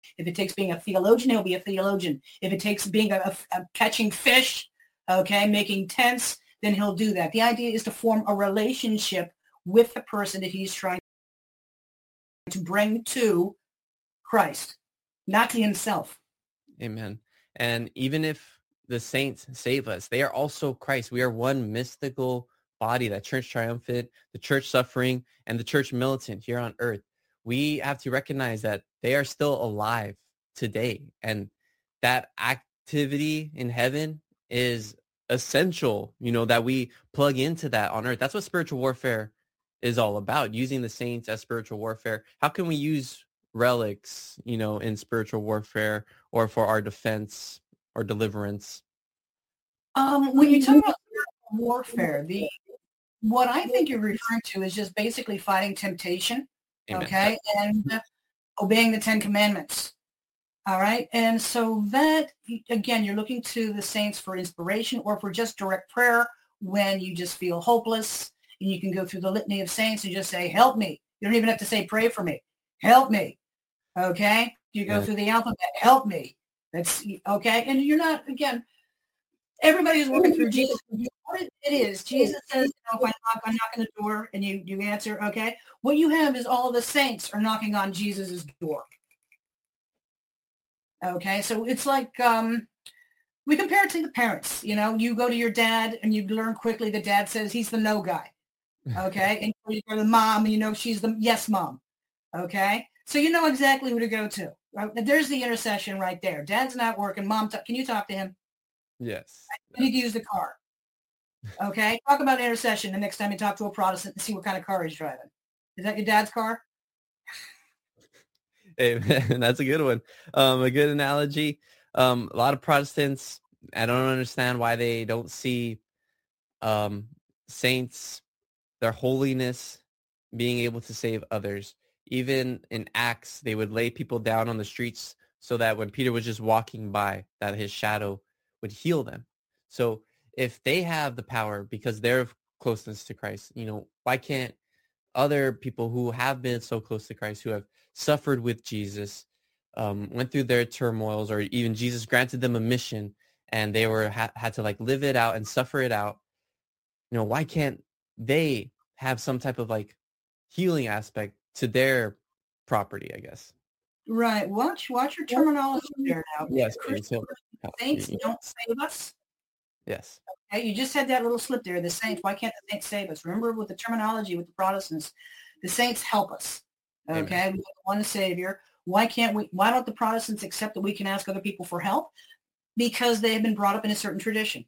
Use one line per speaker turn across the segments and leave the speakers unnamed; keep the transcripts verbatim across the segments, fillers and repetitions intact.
If it takes being a theologian, he'll be a theologian. If it takes being a, a, a catching fish, okay, making tents, then he'll do that. The idea is to form a relationship with the person that he's trying to bring to Christ, not to himself.
Amen. And even if the saints save us, they are also Christ. We are one mystical body, that church triumphant, the church suffering, and the church militant here on earth. We have to recognize that they are still alive today. And that activity in heaven is essential, you know, that we plug into that on earth. That's what spiritual warfare is all about, using the saints as spiritual warfare. How can we use relics, you know, in spiritual warfare or for our defense or deliverance?
Um, when you talk about spiritual warfare, the what I think you're referring to is just basically fighting temptation,
Amen.
okay, and uh, obeying the Ten Commandments. All right, and so that again, you're looking to the saints for inspiration or for just direct prayer when you just feel hopeless, and you can go through the litany of saints and just say, "Help me." You don't even have to say, "Pray for me." Help me. Okay, you go
Yeah.
through the alphabet. Help me. That's okay, and you're not again. Everybody's working through Jesus. What it is, Jesus says, you know, if I knock, I knock on the door, and you you answer. Okay, what you have is all of the saints are knocking on Jesus's door. Okay, so it's like um, we compare it to the parents. You know, you go to your dad, and you learn quickly the dad says he's the no guy. Okay, and you go to the mom, and you know she's the yes mom. Okay, so you know exactly who to go to. Right? There's the intercession right there. Dad's not working. Mom, t- can you talk to him?
Yes.
I need to use the car. Okay, talk about intercession the next time you talk to a Protestant and see what kind of car he's driving. Is that your dad's car?
Hey, man, that's a good one. Um, a good analogy. Um, a lot of Protestants, I don't understand why they don't see um, saints, their holiness, being able to save others. Even in Acts, they would lay people down on the streets so that when Peter was just walking by, that his shadow would heal them. So if they have the power because they're closeness to Christ, you know, why can't other people who have been so close to Christ, who have suffered with Jesus, um, went through their turmoils, or even Jesus granted them a mission and they were ha- had to like live it out and suffer it out. You know, why can't they have some type of like healing aspect to their property, I guess?
Right. Watch watch your terminology there now.
Yes,
Christian
please. He'll-
saints
y-
don't save us.
Yes.
Okay, you just had that little slip there. The saints. Why can't the saints save us? Remember, with the terminology with the Protestants, the saints help us.
Amen.
Okay, we have one Savior. Why can't we? Why don't the Protestants accept that we can ask other people for help? Because they have been brought up in a certain tradition.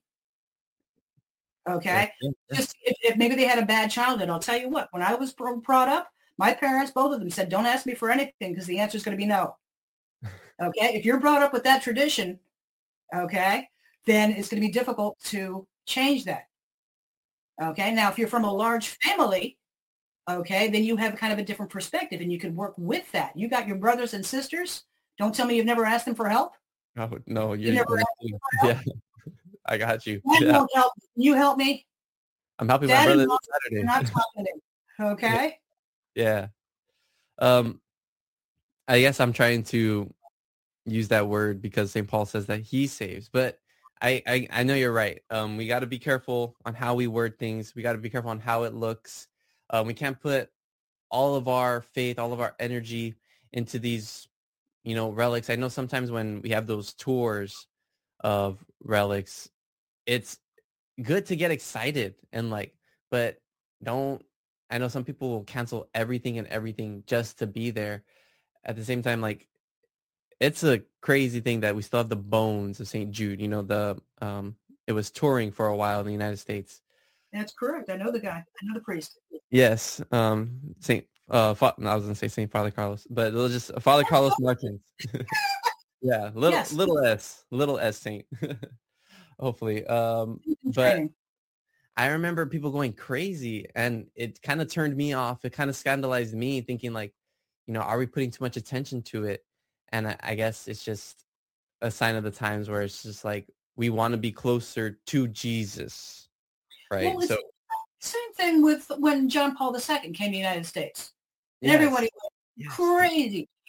Okay,
Yes.
just if, if maybe they had a bad childhood. I'll tell you what. When I was bro- brought up, my parents, both of them, said, "Don't ask me for anything because the answer is going to be no." Okay, if you're brought up with that tradition, okay, then it's going to be difficult to change that. Okay, now if you're from a large family, okay, then you have kind of a different perspective and you can work with that. You got your brothers and sisters. Don't tell me you've never asked them for help.
Oh no,
You
you.
never asked them for help.
Yeah, I got you.
Dad
Yeah,
won't help. You help me.
I'm helping my
Dad and
brother
mom
this
are
Saturday.
not talking to him. Okay.
Yeah. Um, I guess I'm trying to use that word because Saint Paul says that he saves, but I, I, I know you're right. Um, we got to be careful on how we word things. We got to be careful on how it looks. Um, we can't put all of our faith, all of our energy into these, you know, relics. I know sometimes when we have those tours of relics, it's good to get excited and like, but don't, I know some people will cancel everything and everything just to be there. At the same time, like, it's a crazy thing that we still have the bones of Saint Jude. You know, the um, it was touring for a while in the United States.
That's correct. I know the guy. I know the priest.
Yes, um, Saint. Uh, Fa- no, I was gonna say Saint Father Carlos, but it was just Father Carlos Martins. Yeah, little
Yes.
little S, little S Saint. Hopefully, um, but
Training.
I remember people going crazy, and it kind of turned me off. It kind of scandalized me, thinking like, you know, are we putting too much attention to it? And I, I guess it's just a sign of the times where it's just like we want to be closer to Jesus, right?
Well, it's
So
the same thing with when John Paul the Second came to the United States. And
yes,
everybody went
yes,
crazy.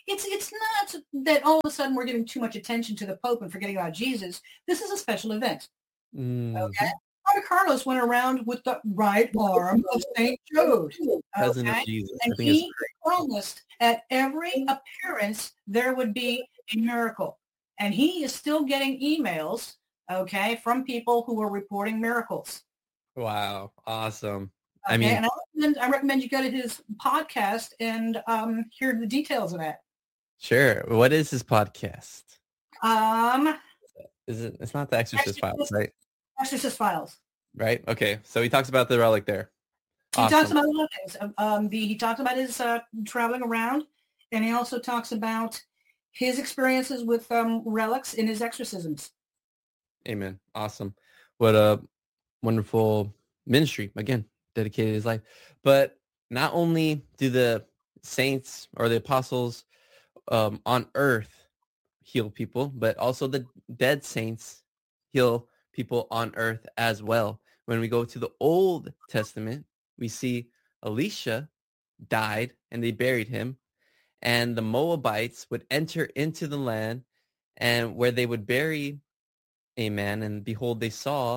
It's it's not that all of a sudden we're giving too much attention to the Pope and forgetting about Jesus. This is a special event. Okay.
Mm-hmm.
Father Carlos went around with the right arm of Saint Jude.
Cousin of
Okay.
Jesus. I
And
think it's
he promised at every appearance there would be a miracle. And he is still getting emails, okay, from people who are reporting miracles.
wow, awesome.
Okay.
I mean,
and I recommend, I recommend you go to his podcast and um, hear the details of that.
sure. What is his podcast?
Um,
Is it? It's not the Exorcist Files, right?
Exorcist Files.
Right. Okay. So he talks about the relic there.
He
Awesome.
talks about a lot of things. Um, um, the, he talks about his uh, traveling around, and he also talks about his experiences with um, relics in his exorcisms.
Amen. Awesome. What a wonderful ministry. Again, dedicated his life. But not only do the saints or the apostles um, on earth heal people, but also the dead saints heal people on earth as well. When we go to the Old Testament, we see Elisha died and they buried him, and the Moabites would enter into the land and where they would bury a man, and behold, they saw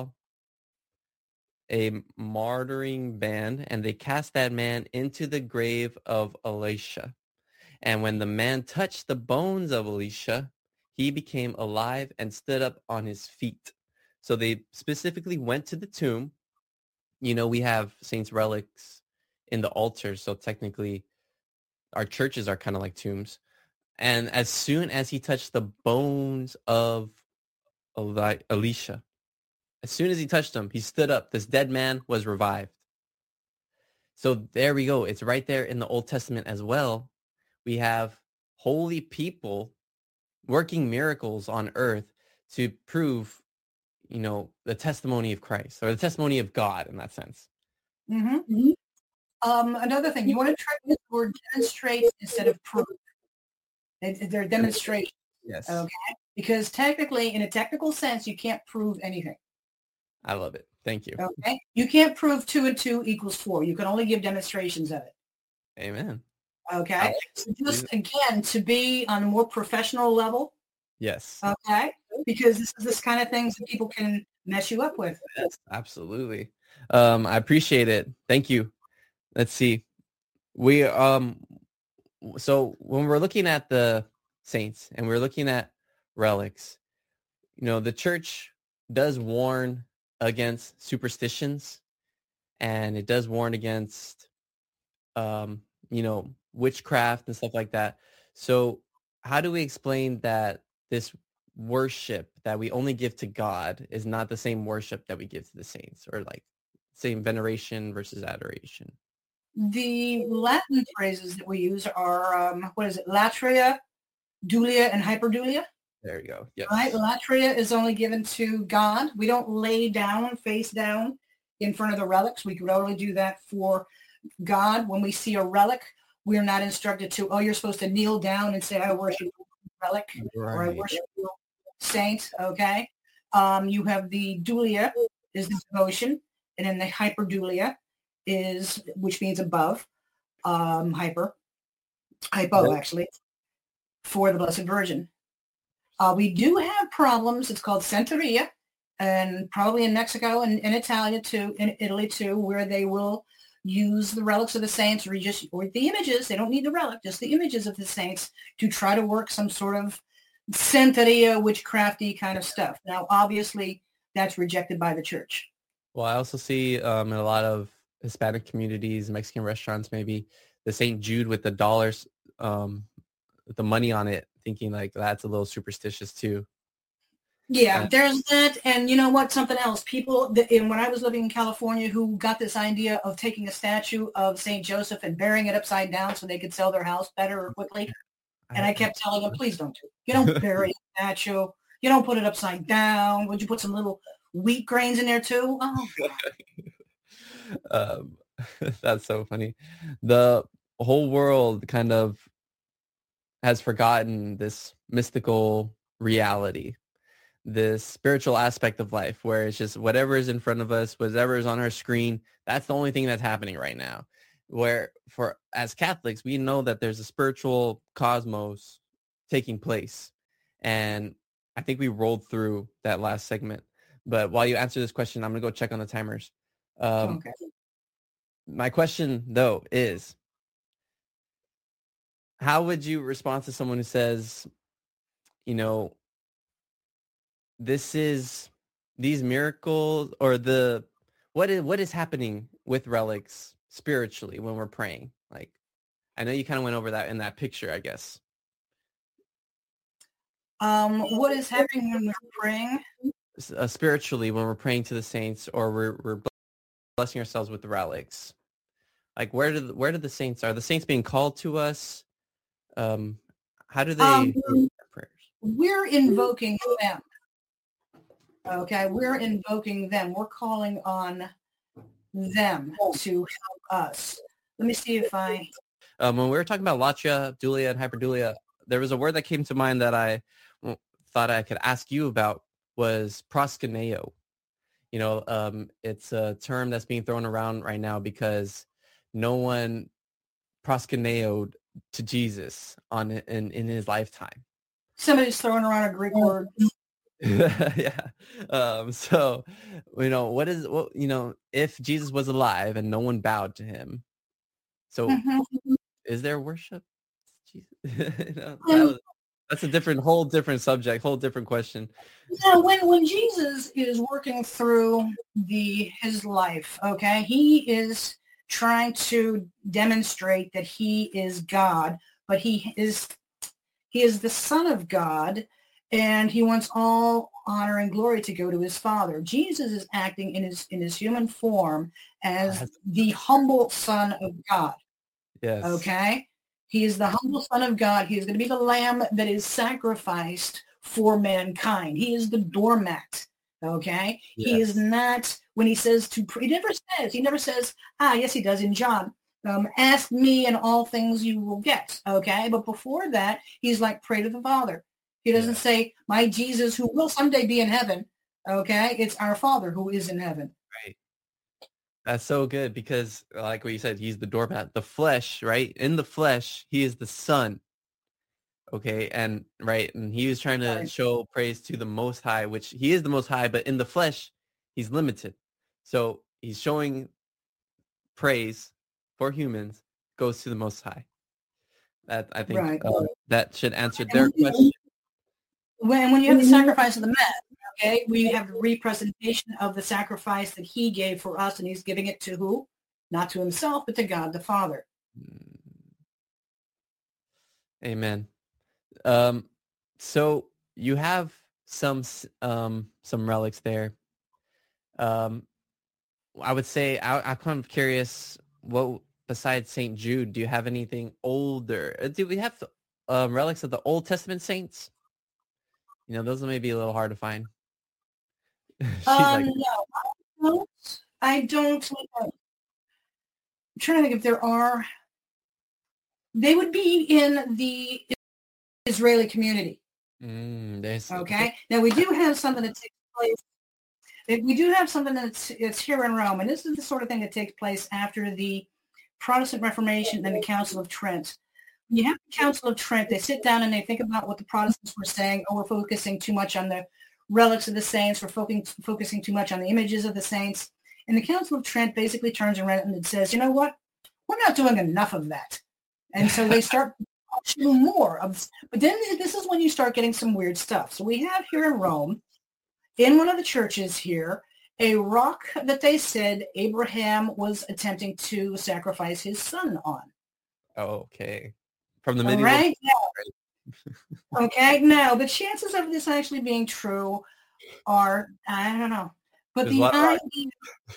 a martyring band, and they cast that man into the grave of Elisha. And when the man touched the bones of Elisha, he became alive and stood up on his feet. So they specifically went to the tomb. You know, we have saints' relics in the altar, so technically our churches are kind of like tombs. And as soon as he touched the bones of Eli- Elisha, as soon as he touched them, he stood up. This dead man was revived. So there we go. It's right there in the Old Testament as well. We have holy people working miracles on earth to prove, you know, the testimony of Christ, or the testimony of God in that sense.
Mm-hmm. Mm-hmm. Um, another thing, you want to try this word demonstrate instead of prove. They, they're demonstrations.
Yes.
Okay. Because technically, in a technical sense, you can't prove anything.
I love it. Thank you.
Okay. You can't prove two and two equals four. You can only give demonstrations of it.
Amen.
Okay.
Like
so just again, to be on a more professional level.
Yes.
Okay. Because this is this kind of things that people can mess you up with.
Yes, absolutely. Um, I appreciate it. Thank you. Let's see. We um so when we're looking at the saints and we're looking at relics, you know, the church does warn against superstitions, and it does warn against um, you know, witchcraft and stuff like that. So how do we explain that this worship that we only give to God is not the same worship that we give to the saints, or like same veneration versus adoration?
The Latin phrases that we use are, um, what is it, latria, dulia, and hyperdulia.
There you go. Yes.
Right? Latria is only given to God. We don't lay down, face down in front of the relics. We could only do that for God. When we see a relic, we are not instructed to, oh, you're supposed to kneel down and say, I worship relic, right, or I worship you, saint, okay? Um, you have the dulia is the devotion, and then the hyperdulia is, which means above, um, hyper, hypo actually, for the Blessed Virgin. Uh, we do have problems. It's called Santeria, and probably in Mexico and in Italia too, in Italy too, where they will use the relics of the saints, or just or the images. They don't need the relic, just the images of the saints, to try to work some sort of Santeria, witchcrafty kind of stuff. Now, obviously, that's rejected by the church.
Well, I also see um, in a lot of Hispanic communities, Mexican restaurants, maybe the Saint Jude with the dollars, um, with the money on it, thinking like that's a little superstitious too.
Yeah, there's that. And you know what? Something else. People, that, and when I was living in California, who got this idea of taking a statue of Saint Joseph and burying it upside down so they could sell their house better or quickly. And I kept telling them, please don't do it. You don't bury a statue. You don't put it upside down. Would you put some little wheat grains in there too? Oh,
um, that's so funny. The whole world kind of has forgotten this mystical reality, this spiritual aspect of life, where it's just whatever is in front of us, whatever is on our screen, that's the only thing that's happening right now. where for as Catholics, we know that there's a spiritual cosmos taking place. And I think we rolled through that last segment. But while you answer this question, I'm going to go check on the timers. Um,
Okay.
My question, though, is how would you respond to someone who says, you know, this is these miracles or the what is what is happening with relics spiritually when we're praying? Like, I know you kind of went over that in that picture, I guess.
Um, what is happening when we're praying?
Uh, spiritually when we're praying to the saints or we're, we're blessing ourselves with the relics. Like, where do the, where do the saints are the saints being called to us? Um, how do they
Um,
prayers?
We're invoking them. Okay, we're invoking them. We're calling on them to help us. Let me see if I.
Um, when we were talking about latria, dulia, and hyperdulia, there was a word that came to mind that I w- thought I could ask you about was proskuneo. You know, um, it's a term that's being thrown around right now because no one proskuneoed to Jesus on in, in his lifetime.
Somebody's throwing around a Greek word.
Yeah. Um, so, you know, what is what you know, if Jesus was alive and no one bowed to him, so
Mm-hmm.
is there worship? Jesus. You know, that
Um,
was, that's a different, whole different subject, whole different question.
Now, when when Jesus is working through the his life, okay, he is trying to demonstrate that he is God, but he is he is the Son of God, and he wants all honor and glory to go to his Father. Jesus is acting in his in his human form as
That's-
the humble Son of God.
Yes.
Okay? He is the humble Son of God. He is going to be the lamb that is sacrificed for mankind. He is the doormat. Okay? He is
Yes.
not, when he says to, he never says, he never says, ah, yes, he does in John. Um, ask me and all things you will get. Okay? But before that, he's like, pray to the Father. He doesn't
Yeah.
say, my Jesus who will someday be in heaven. Okay? It's our Father who is in heaven.
Right. That's so good because, like what you said, he's the doormat, the flesh, right? In the flesh, he is the Son. Okay, and right, and he was trying to
Right.
show praise to the Most High, which he is the Most High, but in the flesh, he's limited. So he's showing praise for humans goes to the Most High. That I think
Right.
uh, that should answer
And
their
when,
question.
when when you have the sacrifice of the Mass, okay, we have the representation of the sacrifice that he gave for us, and he's giving it to who? Not to himself, but to God the Father.
Amen. Um, so you have some s- um some relics there. Um, I would say I, I'm kind of curious. What besides Saint Jude, do you have anything older? Uh, Do we have um, relics of the Old Testament saints? You know, those may be a little hard to find. She's
Um,
like,
no, I don't. I don't. I'm trying to think if there are. They would be in the Israeli community.
mm, there's
Okay. Now we do have something that takes place. We do have something that's it's here in Rome, and this is the sort of thing that takes place after the Protestant Reformation and the Council of Trent. When you have the Council of Trent, they sit down and they think about what the Protestants were saying. Oh, we're focusing too much on the relics of the saints. We're focusing, focusing too much on the images of the saints. And the Council of Trent basically turns around and it says, you know what? We're not doing enough of that. And so they start pushing more of, but then this is when you start getting some weird stuff. So we have here in Rome, in one of the churches here, a rock that they said Abraham was attempting to sacrifice his son on.
oh, okay, from the
All
medieval.
right. Now, okay. Now, the chances of this actually being true are, I don't know. But
There's a
the
lot of
idea,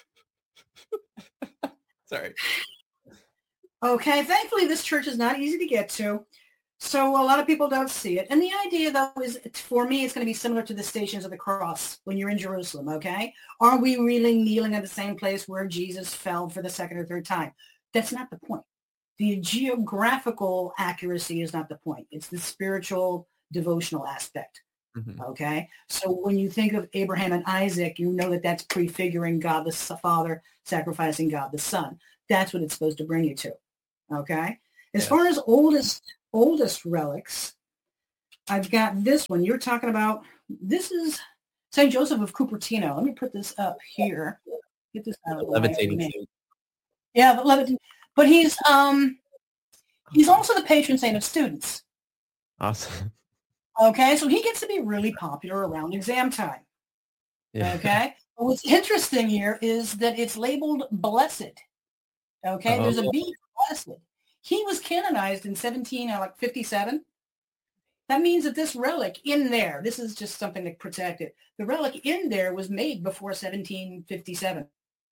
Sorry.
okay, thankfully this church is not easy to get to. So a lot of people don't see it. And the idea, though, is for me, it's going to be similar to the Stations of the Cross when you're in Jerusalem, okay? Are we really kneeling at the same place where Jesus fell for the second or third time? That's not the point. The geographical accuracy is not the point. It's the spiritual, devotional aspect,
Mm-hmm.
okay? So when you think of Abraham and Isaac, you know that that's prefiguring God the Father sacrificing God the Son. that's what it's supposed to bring you to. Okay. As
Yeah.
far as oldest, oldest relics, I've got this one. You're talking about, this is Saint Joseph of Cupertino. Let me put this up here. Get this out of the way for
Levitating
me.
saint.
Yeah, but Levitin. But he's um he's also the patron saint of students.
Awesome.
Okay, so he gets to be really popular around exam time.
Yeah.
Okay. But what's interesting here is that it's labeled blessed. Okay, there's a
Oh.
B for blessed. He was canonized in seventeen, uh, like fifty-seven. That means that this relic in there, this is just something to protect it. The relic in there was made before seventeen fifty-seven.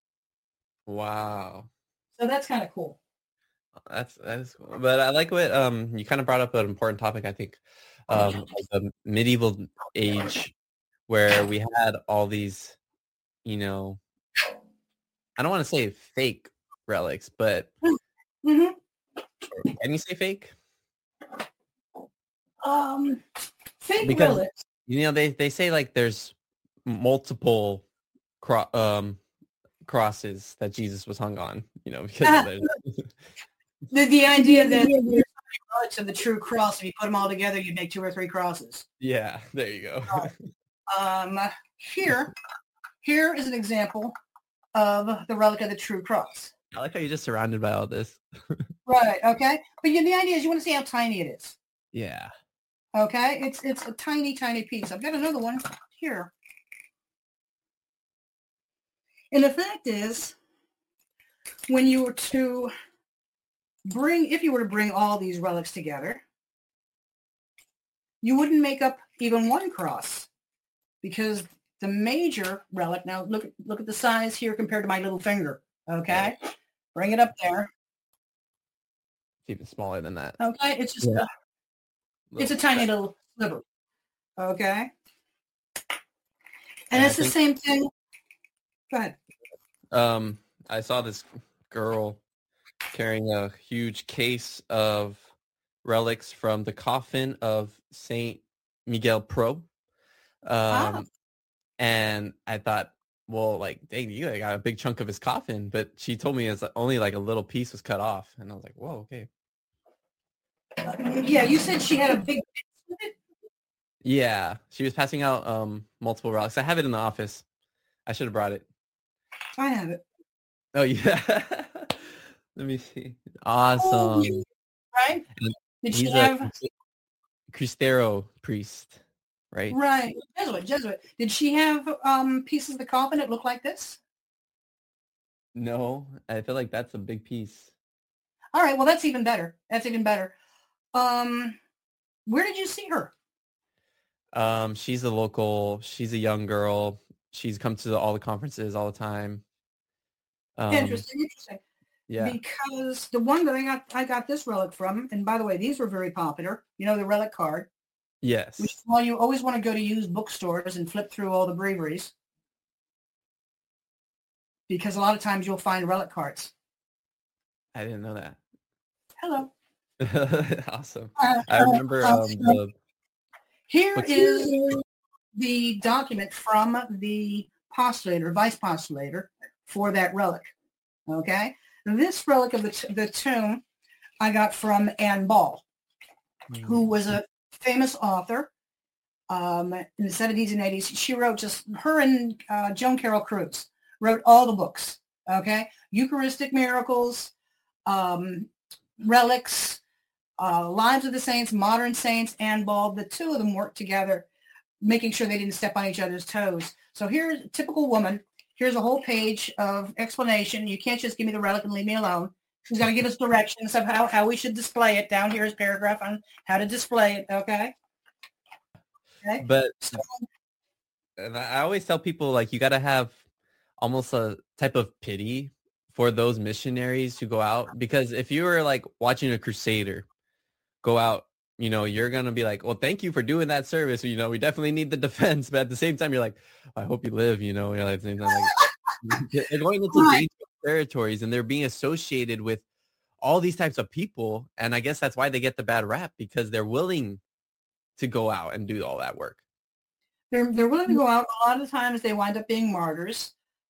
Wow.
So that's kind of cool.
That's that's cool. But I like what um you kind of brought up an important topic, I think. Um like the medieval age where we had all these, you know, I don't want to say fake relics, but
Mm-hmm.
can you say fake?
Um, fake
Because
relics.
you know they they say like there's multiple cro- um crosses that Jesus was hung on, you know, because there's
The, the idea that there's relics of the true cross, if you put them all together, you make two or three crosses.
yeah, there you go.
Um, here, here is an example of the relic of the true cross.
I like how you're just surrounded by all this.
Right. Okay. But you, the idea is you want to see how tiny it is.
Yeah.
Okay. It's it's a tiny, tiny piece. I've got another one here. And the fact is, when you were to bring, if you were to bring all these relics together, you wouldn't make up even one cross, because the major relic, now look, look at the size here compared to my little finger. Okay. Bring it up there.
It's even smaller than that.
Okay. It's just,
Yeah.
a, it's a tiny little sliver. Okay. And
And I
it's the
think-
same thing. Go ahead.
Um, I saw this girl carrying a huge case of relics from the coffin of Saint Miguel Pro. Um,
Ah.
And I thought, well, like, dang, you got a big chunk of his coffin, but she told me it's only like a little piece was cut off, and I was like, whoa, okay.
Yeah, you said she had a big piece with it?
Yeah, she was passing out um multiple relics. I have it in the office. I should have brought it.
I have it.
Oh yeah. Let me see.
Oh,
Awesome.
you- right?
And
Did she
He's
have
a Cristero priest, right?
right Jesuit? Jesuit. Did she have um pieces of the coffin that look like this?
No, I feel like that's a big piece.
All right. Well, that's even better. That's even better. Um, where did you see her?
Um, she's a local. She's a young girl. She's come to the, all the conferences all the time. Um,
Interesting. Interesting.
yeah.
Because the one that I got, I got this relic from, and by the way, these were very popular. You know, the relic card,
Yes.
which is why you always want to go to used bookstores and flip through all the breviaries, because a lot of times you'll find relic cards.
I didn't know that.
Hello.
Awesome.
Uh,
I remember
uh,
um, the
Here
What's-
is the document from the postulator, vice postulator for that relic. Okay. This relic of the, t- the tomb I got from Anne Ball, who was a famous author um, in the seventies and eighties. She wrote just, her and uh, Joan Carroll Cruz wrote all the books. Okay. Eucharistic miracles, um, relics, uh, Lives of the Saints, Modern Saints, Anne Ball. The two of them worked together, making sure they didn't step on each other's toes. So here's a typical woman. Here's a whole page of explanation. You can't just give me the relic and leave me alone. She's got to give us directions of how, how we should display it. Down here is paragraph on how to display it. Okay. Okay.
But
So,
and I I always tell people, like, you got to have almost a type of pity for those missionaries who go out, because if you were like watching a crusader go out, you know, you're going to be like, well, thank you for doing that service. You know, we definitely need the defense. But at the same time, you're like, I hope you live, you know, you know at the same time, like, they're going into
Right.
dangerous territories and they're being associated with all these types of people. And I guess that's why they get the bad rap, because they're willing to go out and do all that work.
they're, they're willing to go out. A lot of times they wind up being martyrs.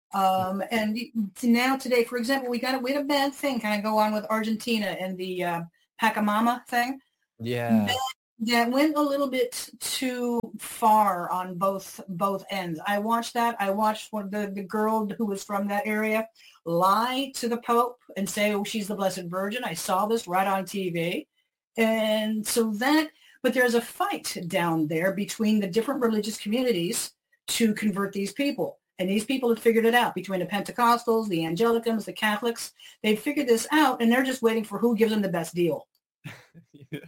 Um, and now today, for example, we got a, we had a bad thing kind of go on with Argentina and the uh, Pachamama thing.
Yeah.
That, that went a little bit too far on both both ends. I watched that. I watched one, the, the girl who was from that area lie to the Pope and say, oh, she's the Blessed Virgin. I saw this right on T V. And so that, but there's a fight down there between the different religious communities to convert these people. And these people have figured it out between the Pentecostals, the Angelicans, the Catholics. They've figured this out, and they're just waiting for who gives them the best deal.
Yeah.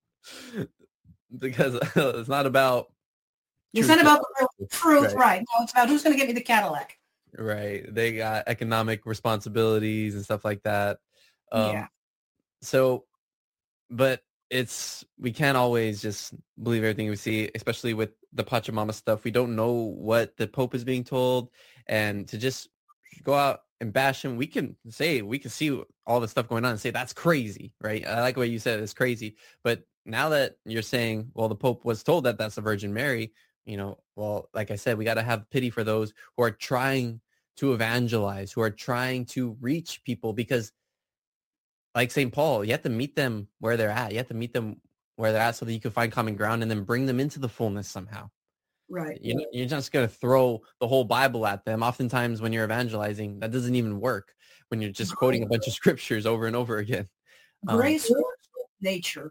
Because it's not about
It's not about the truth,
right?
right. No, it's about who's going to get me the Cadillac.
Right. They got economic responsibilities and stuff like that. Um,
Yeah.
So, but it's, we can't always just believe everything we see, especially with the Pachamama stuff. We don't know what the Pope is being told, and to just go out and bash him, we can say, we can see all the stuff going on and say, that's crazy, right? I like what you said, it's crazy. But now that you're saying, well, the Pope was told that that's the Virgin Mary, you know, well, like I said, we got to have pity for those who are trying to evangelize, who are trying to reach people, because like Saint Paul, you have to meet them where they're at. You have to meet them where they're at so that you can find common ground and then bring them into the fullness somehow.
Right.
You know, you're just going to throw the whole Bible at them. Oftentimes when you're evangelizing, that doesn't even work when you're just quoting a bunch of scriptures over and over again.
Grace um, works with nature.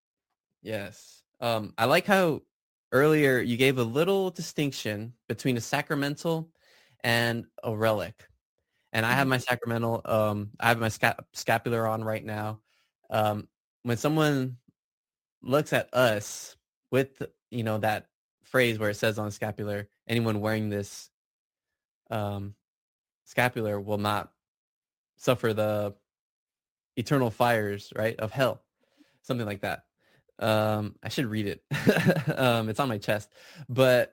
Yes. Um, I like how earlier you gave a little distinction between a sacramental and a relic. And I have my sacramental, um, I have my sca- scapular on right now. Um, when someone looks at us with, you know, that phrase where it says on the scapular, anyone wearing this um, scapular will not suffer the eternal fires, right, of hell, something like that. Um, I should read it. um, it's on my chest. But,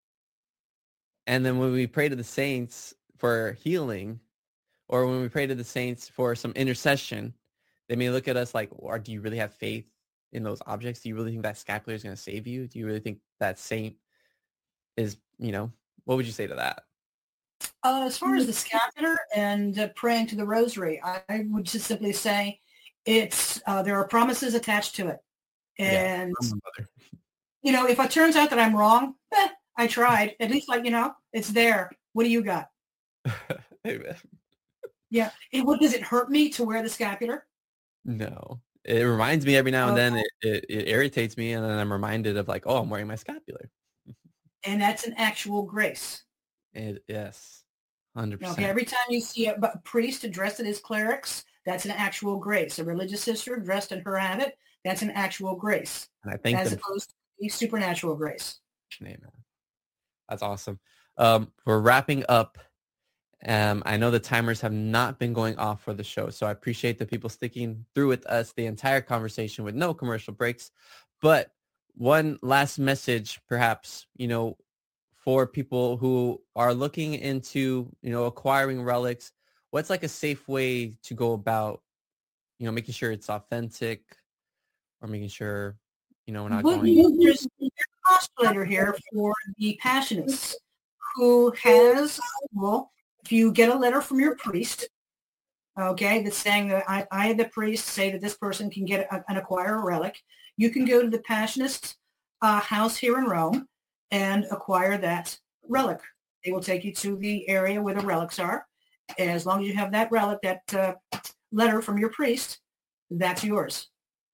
and then when we pray to the saints for healing, or when we pray to the saints for some intercession, they may look at us like, or do you really have faith in those objects? Do you really think that scapular is going to save you? Do you really think that saint is, you know, what would you say to that?
Uh, as far as the scapular and uh, praying to the rosary, I, I would just simply say it's, uh, there are promises attached to it. And, yeah, you know, if it turns out that I'm wrong, eh, I tried. At least, like, you know, it's there. What do you got?
Amen.
Yeah. It, what, does it hurt me to wear the scapular?
No. It reminds me every now and okay. then. It, it, it irritates me, and then I'm reminded of like, oh, I'm wearing my scapular.
And that's an actual grace.
It, yes, one hundred percent.
Okay, every time you see a, a priest dressed in his clerics, that's an actual grace. A religious sister dressed in her habit, that's an actual grace.
And I think
as
that,
opposed to supernatural grace.
Amen. That's awesome. Um, we're wrapping up. Um, I know the timers have not been going off for the show, so I appreciate the people sticking through with us the entire conversation with no commercial breaks. But one last message, perhaps, you know, for people who are looking into, you know, acquiring relics, what's like a safe way to go about, you know, making sure it's authentic, or making sure, you know, we're not
well,
going.
There's a postulator here for the Passionists who has, well, if you get a letter from your priest, okay, that's saying that I, I the priest, say that this person can get a, an acquire a relic, you can go to the Passionist uh, house here in Rome and acquire that relic. They will take you to the area where the relics are. As long as you have that relic, that uh, letter from your priest, that's yours.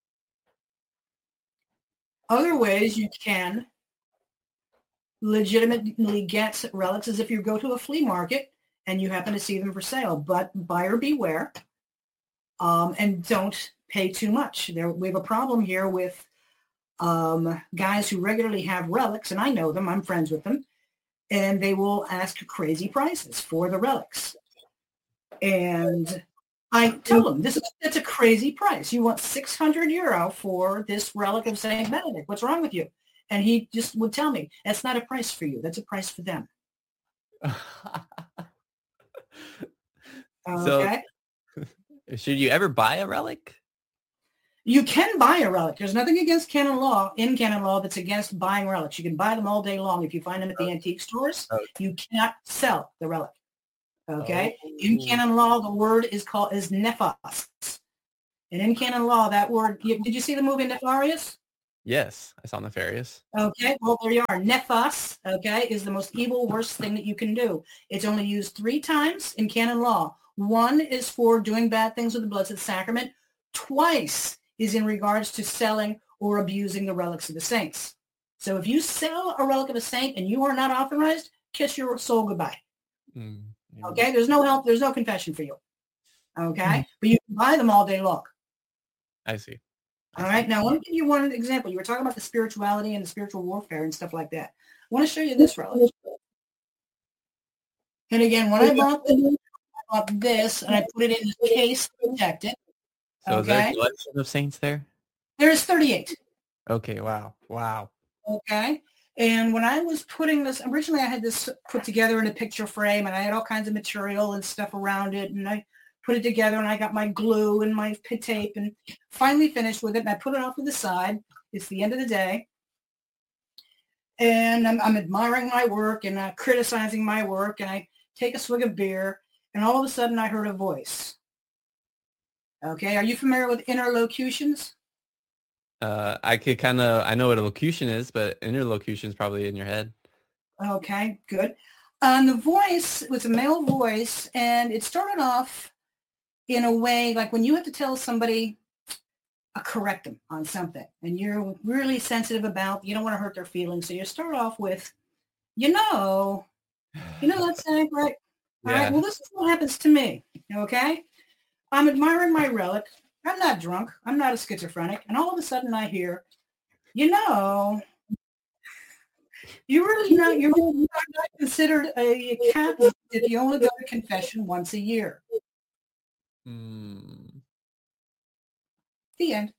Other ways you can legitimately get relics is if you go to a flea market and you happen to see them for sale, but buyer beware, um, and don't pay too much. There, we have a problem here with um, guys who regularly have relics, and I know them, I'm friends with them, and they will ask crazy prices for the relics. And I tell them, this is it's a crazy price. You want six hundred euro for this relic of Saint Benedict. What's wrong with you? And he just would tell me, that's not a price for you. That's a price for them. Okay.
So, should you ever buy a relic?
You can buy a relic. There's nothing against canon law, in canon law, that's against buying relics. You can buy them all day long. If you find them at the antique stores, you cannot sell the relic. Okay. In
Oh,
canon law, the word is called is nephos. And in canon law, that word, you, did you see the movie Nefarious?
yes, I saw Nefarious.
Okay, well, there you are. Nephos, okay, is the most evil, worst thing that you can do. It's only used three times in canon law. One is for doing bad things with the Blessed Sacrament. Twice is in regards to selling or abusing the relics of the saints. So if you sell a relic of a saint and you are not authorized, kiss your soul goodbye.
Mm, yeah.
Okay, there's no help, there's no confession for you. Okay,
Mm.
but you can buy them all day long.
I see. I
All
see.
right, now I want to give you one example. You were talking about the spirituality and the spiritual warfare and stuff like that. I want to show you this relic. And again, when I bought this, I bought this and I put it in this case to protect it.
So is there a
Okay,
collection of saints there?
there's thirty-eight.
Okay, wow. Wow.
Okay, and when I was putting this, originally I had this put together in a picture frame and I had all kinds of material and stuff around it, and I put it together and I got my glue and my pit tape and finally finished with it, and I put it off to the side. It's the end of the day. And I'm, I'm admiring my work and uh, criticizing my work, and I take a swig of beer, and all of a sudden I heard a voice. Okay, are you familiar with interlocutions?
Uh, I could kind of, I know what a locution is, but interlocution is probably in your head.
Okay, good. Um, the voice was a male voice, and it started off in a way like when you have to tell somebody, uh, correct them on something, and you're really sensitive about, you don't want to hurt their feelings, so you start off with, you know, you know that saying, right? All right,
Yeah.
well, this is what happens to me, okay? I'm admiring my relic. I'm not drunk. I'm not a schizophrenic. And all of a sudden I hear, you know, you're really not, you're really not considered a Catholic if you only go to confession once a year.
Mm,
The end.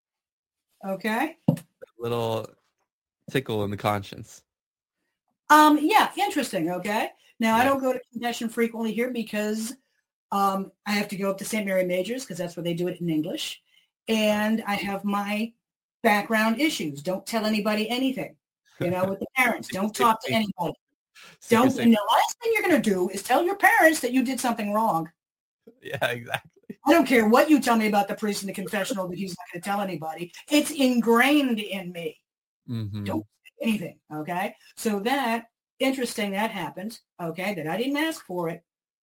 Okay?
little tickle in the conscience.
Um, yeah, interesting, okay? Now, I
Yeah.
don't go to confession frequently here because um, I have to go up to Saint Mary Majors because that's where they do it in English. And I have my background issues. Don't tell anybody anything, you know, with the parents. Don't talk to anybody.
Secret
Don't, and
Saint.
the last thing you're going to do is tell your parents that you did something wrong.
Yeah, exactly.
I don't care what you tell me about the priest in the confessional that he's not going to tell anybody. It's ingrained in me.
Mm-hmm.
Don't say anything, okay? So that, interesting, that happened, okay, that I didn't ask for it,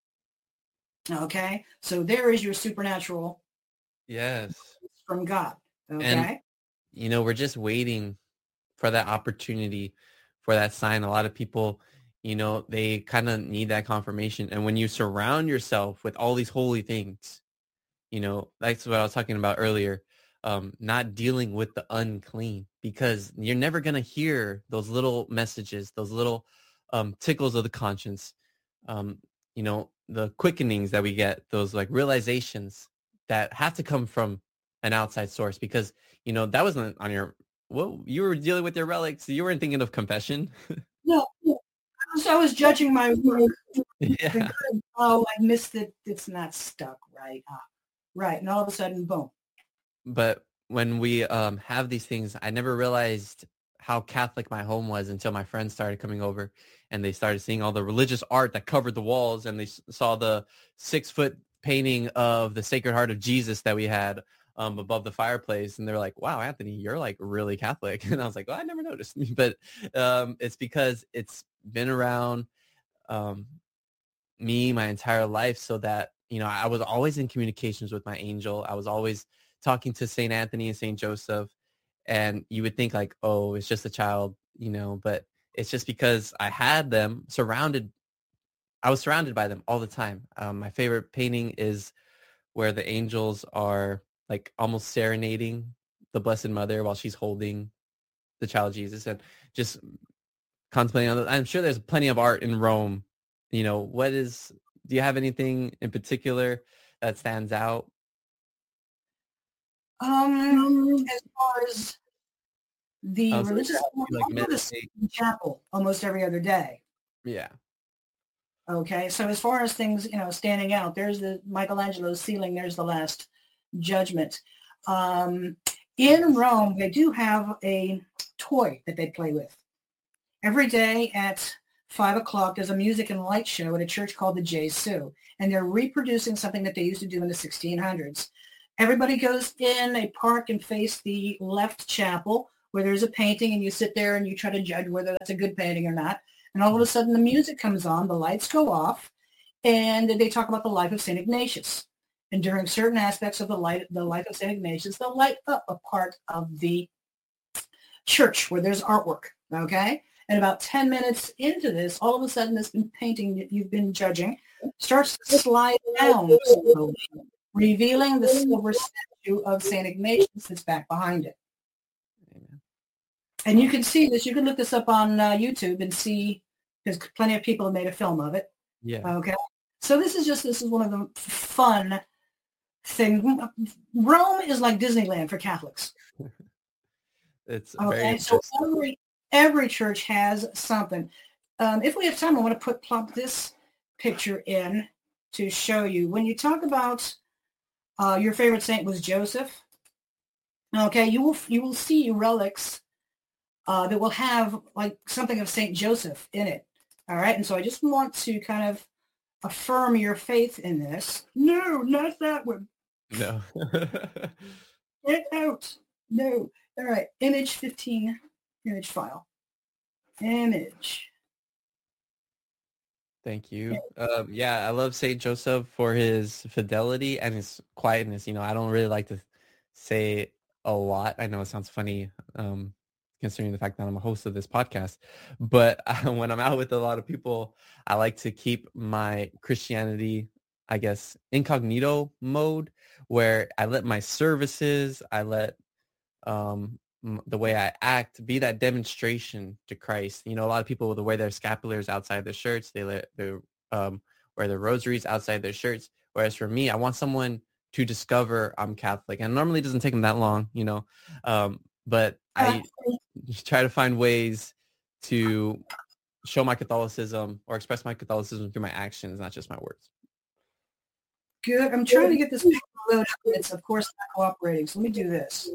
okay? So there is your supernatural
Yes.
from God, okay?
And, you know, we're just waiting for that opportunity, for that sign. A lot of people, you know, they kind of need that confirmation. And when you surround yourself with all these holy things, you know, that's what I was talking about earlier, um, not dealing with the unclean, because you're never going to hear those little messages, those little um, tickles of the conscience, um, you know, the quickenings that we get, those like realizations that have to come from an outside source, because, you know, that wasn't on your, well, you were dealing with your relics. You weren't thinking of confession.
No, no. So I was judging my work.
Yeah.
Oh, I missed it. It's not stuck right. Ah, right. And all of a sudden, boom.
But when we um, have these things, I never realized how Catholic my home was until my friends started coming over and they started seeing all the religious art that covered the walls, and they s- saw the six foot painting of the Sacred Heart of Jesus that we had um, above the fireplace. And they're like, wow, Anthony, you're like really Catholic. And I was like, well, I never noticed. But um, it's because it's been around um, me my entire life, so that, you know, I was always in communications with my angel. I was always talking to Saint Anthony and Saint Joseph, and you would think like, oh, it's just a child, you know, but it's just because I had them surrounded. I was surrounded by them all the time. Um, my favorite painting is where the angels are like almost serenading the Blessed Mother while she's holding the child Jesus, and just contemplating on it. I'm sure there's plenty of art in Rome. You know, what is, do you have anything in particular that stands out?
Um, as far as the
Um, so
religious,
you like
I go to
meditate.
chapel almost every other day.
Yeah.
Okay, so as far as things, you know, standing out, there's the Michelangelo's ceiling, there's the Last Judgment. Um, in Rome, they do have a toy that they play with. Every day at five o'clock, there's a music and light show at a church called the Jesu, and they're reproducing something that they used to do in the sixteen hundreds. Everybody goes in, they park and face the left chapel where there's a painting, and you sit there and you try to judge whether that's a good painting or not. And all of a sudden the music comes on, the lights go off, and they talk about the life of Saint Ignatius. And during certain aspects of the light, the life of Saint Ignatius, they'll light up a part of the church where there's artwork, okay? And about ten minutes into this, all of a sudden this painting that you've been judging starts to slide down slowly, revealing the silver statue of Saint Ignatius that's back behind it. Amen. And you can see this. You can look this up on uh, YouTube and see, because plenty of people have made a film of it.
Yeah.
Okay. So this is just, this is one of the fun things. Rome is like Disneyland for Catholics.
It's
okay.
very
So every, every church has something. Um, if we have time, I want to put plop this picture in to show you. When you talk about uh, your favorite saint was Joseph, okay, you will you will see relics uh, that will have like something of Saint Joseph in it. All right, and so I just want to kind of affirm your faith in this. No, not that one.
No.
Get out. No. All right, image fifteen, image file. Image.
Thank you. Um, yeah, I love Saint Joseph for his fidelity and his quietness. You know, I don't really like to say a lot. I know it sounds funny um, considering the fact that I'm a host of this podcast. But uh, when I'm out with a lot of people, I like to keep my Christianity, I guess, incognito mode, where I let my services, I let um, the way I act be that demonstration to Christ. You know, a lot of people will wear their scapulars outside their shirts. They let their um, wear their rosaries outside their shirts. Whereas for me, I want someone to discover I'm Catholic. And normally it doesn't take them that long, you know. Um, but I try to find ways to show my Catholicism or express my Catholicism through my actions, not just my words.
Good. I'm trying to get this picture loaded. It's, of course, not cooperating. So let me do this.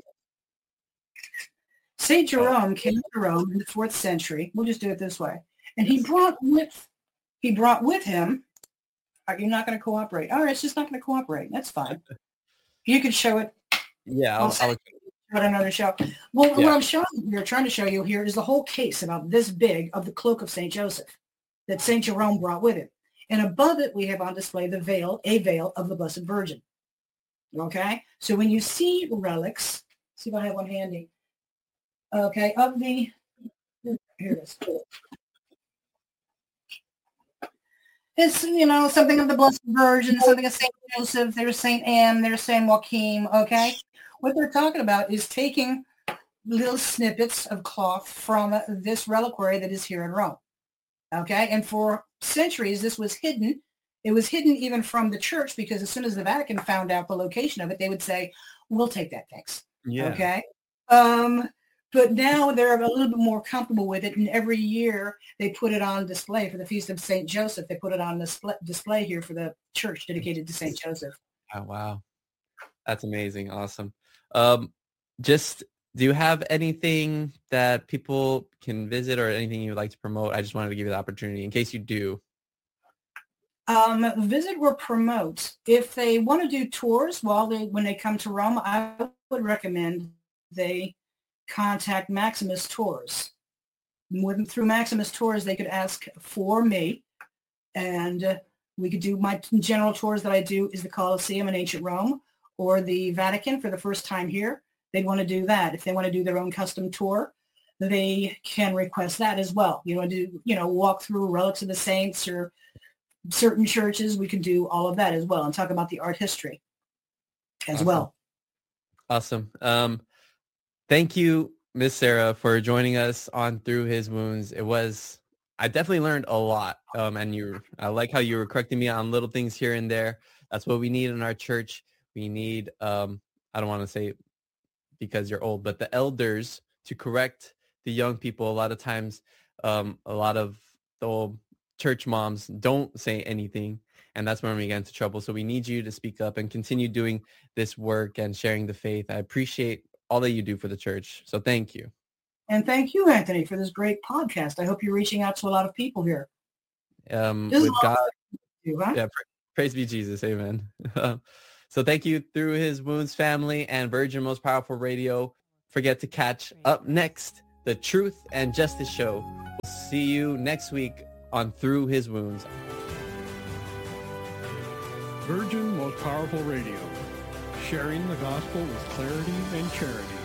Saint Jerome came to Rome in the fourth century. We'll just do it this way. And he brought with he brought with him. Are you not going to cooperate? All right, it's just not going to cooperate. That's fine. You can show it.
Yeah, I'll, I'll,
I'll another show. Well,
yeah.
what I'm showing you, are trying to show you here is the whole case about this big of the cloak of Saint Joseph that Saint Jerome brought with him. And above it, we have on display the veil, a veil of the Blessed Virgin. Okay? So when you see relics, see if I have one handy. Okay, of the, here it is. It's, you know, something of the Blessed Virgin, something of Saint Joseph, there's Saint Anne, there's Saint Joachim, okay? What they're talking about is taking little snippets of cloth from this reliquary that is here in Rome, okay? And for centuries, this was hidden. It was hidden even from the church, because as soon as the Vatican found out the location of it, they would say, we'll take that, thanks,
yeah.
okay? Um, But now they're a little bit more comfortable with it, and every year they put it on display for the Feast of Saint Joseph. They put it on display, display here for the church dedicated to Saint Joseph.
Oh, wow. That's amazing. Awesome. Um, just, do you have anything that people can visit or anything you'd like to promote? I just wanted to give you the opportunity in case you do.
Um, visit or promote. If they want to do tours while they when they come to Rome, I would recommend they contact Maximus Tours. With, through Maximus Tours, they could ask for me, and uh, we could do my general tours that I do is the Colosseum in ancient Rome or the Vatican for the first time here. They'd want to do that. If they want to do their own custom tour, they can request that as well. You know, do you know walk through relics of the saints or certain churches? We can do all of that as well and talk about the art history as
Awesome.
well.
Awesome. Um, Thank you, Miss Sarah, for joining us on Through His Wounds. It was, I definitely learned a lot. Um, and you, I like how you were correcting me on little things here and there. That's what we need in our church. We need, um, I don't want to say because you're old, but the elders to correct the young people. A lot of times, um, a lot of the old church moms don't say anything. And that's when we get into trouble. So we need you to speak up and continue doing this work and sharing the faith. I appreciate all that you do for the church. So thank you.
And thank you, Anthony, for this great podcast. I hope you're reaching out to a lot of people here.
Um,
This is
with God,
you, huh?
yeah, pra- praise be Jesus, amen. So thank you, Through His Wounds family and Virgin Most Powerful Radio. Forget to catch up next, the Truth and Justice Show. We'll see you next week on Through His Wounds.
Virgin Most Powerful Radio, sharing the gospel with clarity and charity.